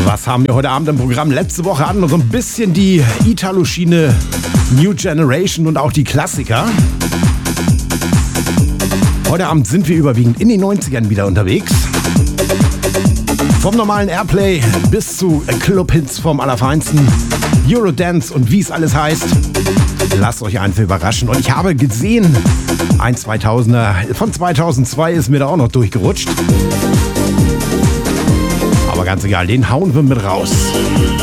Was haben wir heute Abend im Programm? Letzte Woche hatten wir so ein bisschen die Italo-Schiene, New Generation und auch die Klassiker. Heute Abend sind wir überwiegend in den 90ern wieder unterwegs. Vom normalen Airplay bis zu Club-Hits vom Allerfeinsten, Eurodance und wie es alles heißt. Lasst euch einfach überraschen. Und ich habe gesehen, ein 2000er von 2002 ist mir da auch noch durchgerutscht. Aber ganz egal, den hauen wir mit raus.